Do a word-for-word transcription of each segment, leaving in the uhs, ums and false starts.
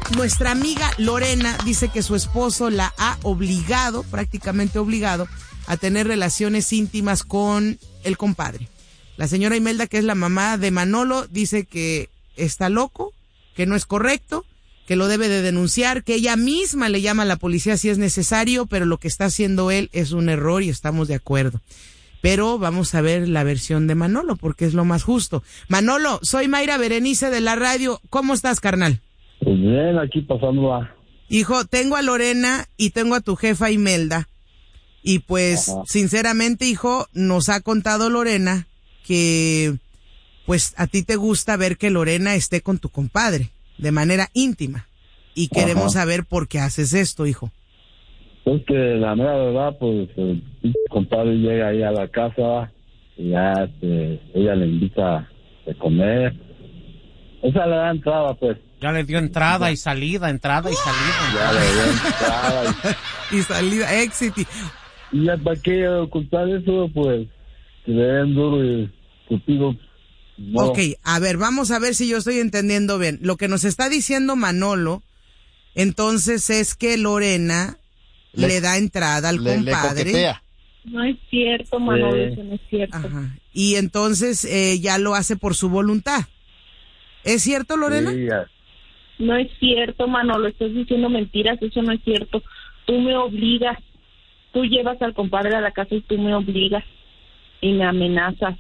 nuestra amiga Lorena dice que su esposo la ha obligado, prácticamente obligado, a tener relaciones íntimas con el compadre. La señora Imelda, que es la mamá de Manolo, dice que está loco, que no es correcto, que lo debe de denunciar, que ella misma le llama a la policía si es necesario, pero lo que está haciendo él es un error y estamos de acuerdo. Pero vamos a ver la versión de Manolo, porque es lo más justo. Manolo, soy Mayra Berenice de la radio. ¿Cómo estás, carnal? Pues bien, aquí pasándola. Hijo, tengo a Lorena y tengo a tu jefa Imelda. Y pues, Ajá. sinceramente, hijo, nos ha contado Lorena que, pues, a ti te gusta ver que Lorena esté con tu compadre de manera íntima. Y queremos Ajá. saber por qué haces esto, hijo. Pues que la mera verdad, pues, el compadre llega ahí a la casa y ya este, ella le invita a comer. Esa le da entrada, pues. Ya le dio entrada y salida, entrada y salida. Ya le dio entrada y, y salida, éxito. Y ya para qué ocultar eso, pues, que le den duro y estúpido. No. Ok, a ver, vamos a ver si yo estoy entendiendo bien. Lo que nos está diciendo Manolo, entonces, es que Lorena le, le da entrada al le, compadre. Le no es cierto, Manolo, sí. eso no es cierto. Ajá. Y entonces eh, ya lo hace por su voluntad. ¿Es cierto, Lorena? Sí, ya. No es cierto, Manolo, estás diciendo mentiras, eso no es cierto. Tú me obligas, tú llevas al compadre a la casa y tú me obligas y me amenazas.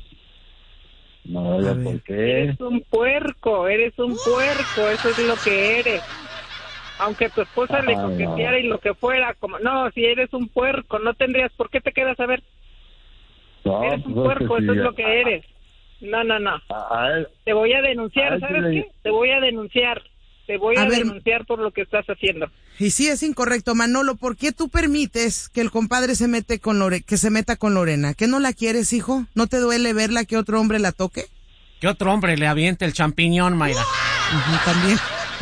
No, ya, ¿por qué? Eres un puerco, eres un puerco, eso es lo que eres. Aunque tu esposa Ay, le coqueteara no. y lo que fuera, como no, si eres un puerco, no tendrías por qué te quedas a ver. No, eres un pues puerco, es eso sí, es lo que eres. No, no, no. A él, te voy a denunciar, a ¿sabes le... qué? Te voy a denunciar. Te voy a, a ver, denunciar por lo que estás haciendo. Y sí, es incorrecto, Manolo. ¿Por qué tú permites que el compadre se mete con Lore... que se meta con Lorena? ¿Qué no la quieres, hijo? ¿No te duele verla que otro hombre la toque? Que otro hombre le aviente el champiñón, Mayra. Uh-huh, también.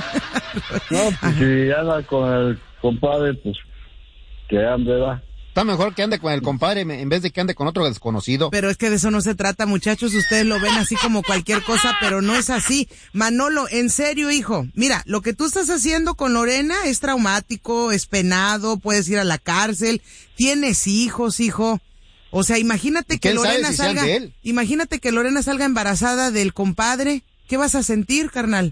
No, pues si anda con el compadre, pues que ande, va. Está mejor que ande con el compadre en vez de que ande con otro desconocido. Pero es que de eso no se trata, muchachos. Ustedes lo ven así como cualquier cosa, pero no es así. Manolo, en serio, hijo. Mira, lo que tú estás haciendo con Lorena es traumático, es penado, puedes ir a la cárcel. Tienes hijos, hijo. O sea, imagínate que Lorena si salga, imagínate que Lorena salga embarazada del compadre. ¿Qué vas a sentir, carnal?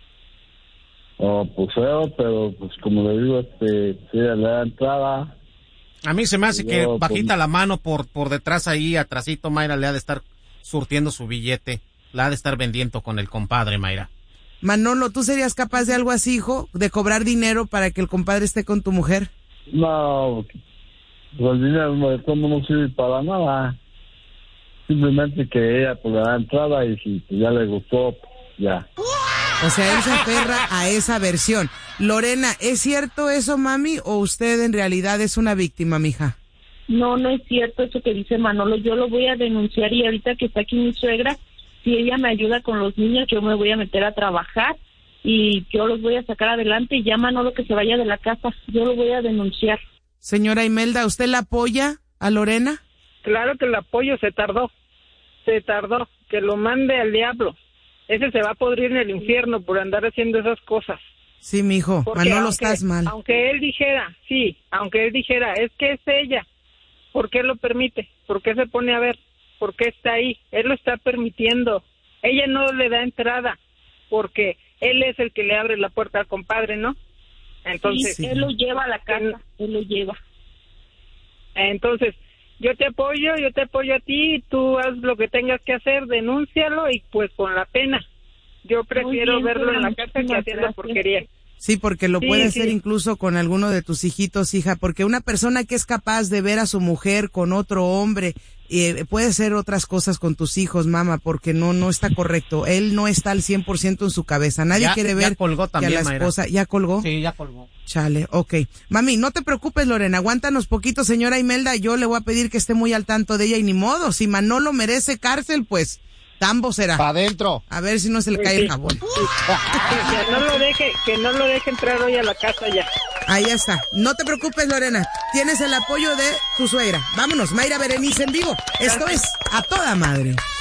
Oh, pues feo, pero pues como le digo, este, sí, le da entrada. A mí se me hace que bajita la mano por por detrás ahí, atrasito, Mayra, le ha de estar surtiendo su billete, la ha de estar vendiendo con el compadre, Mayra. Manolo, ¿tú serías capaz de algo así, hijo? ¿De cobrar dinero para que el compadre esté con tu mujer? No, pues el dinero no, no sirve para nada. Simplemente que ella pues le da entrada y si pues, ya le gustó, ya. O sea, él se aferra a esa versión. Lorena, ¿es cierto eso, mami, o usted en realidad es una víctima, mija? No, no es cierto eso que dice Manolo. Yo lo voy a denunciar y ahorita que está aquí mi suegra, si ella me ayuda con los niños, yo me voy a meter a trabajar y yo los voy a sacar adelante y ya Manolo que se vaya de la casa. Yo lo voy a denunciar. Señora Imelda, ¿usted la apoya a Lorena? Claro que la apoyo, se tardó. Se tardó. Que lo mande al diablo. Ese se va a podrir en el infierno por andar haciendo esas cosas. Sí, mijo, Porque Manolo, aunque, estás mal. Aunque él dijera, sí, aunque él dijera, es que es ella, ¿por qué lo permite? ¿Por qué se pone a ver? ¿Por qué está ahí? Él lo está permitiendo. Ella no le da entrada, porque él es el que le abre la puerta al compadre, ¿no? Entonces, sí, él lo lleva a la casa, él lo lleva. Entonces, yo te apoyo, yo te apoyo a ti, tú haz lo que tengas que hacer, denúncialo y pues con la pena. Yo prefiero bien, verlo en la casa que haciendo porquería. Sí, porque lo sí, puede sí. hacer incluso con alguno de tus hijitos, hija, porque una persona que es capaz de ver a su mujer con otro hombre, eh, puede hacer otras cosas con tus hijos, mamá, porque no no está correcto. Él no está al cien por ciento en su cabeza. Nadie ya, quiere ver ya colgó también, que a la esposa... Mayra. ¿Ya colgó? Sí, ya colgó. Chale, ok. Mami, no te preocupes, Lorena, aguántanos poquito, señora Imelda, yo le voy a pedir que esté muy al tanto de ella y ni modo, si Manolo merece cárcel, pues... Tambo será. Pa' adentro. A ver si no se le cae el jabón. Que no lo deje, que no lo deje entrar hoy a la casa ya. Ahí está. No te preocupes, Lorena. Tienes el apoyo de tu suegra. Vámonos, Mayra Berenice en vivo. Esto es A Toda Madre.